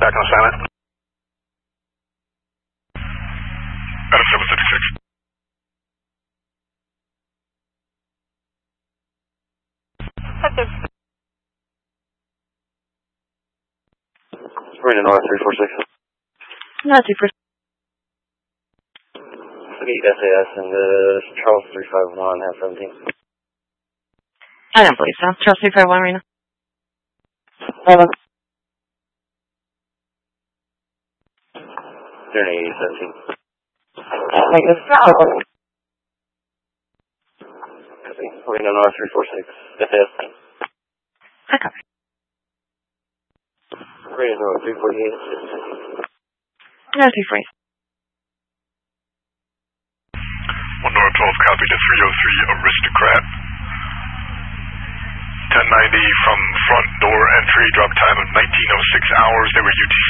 back on assignment. Adam 756. Marina North 346. Not 246. Forget SAS and Charles 351 half 17. I don't believe so. Charles 351, Marina. Hello. 17. Negative. Marina North 346. SAS. I copy. Marina North 348. No, 248. 1 North 12 copy to 303 Aristocrat. 1090 from front door entry, drop time of 1906 hours. They were UTC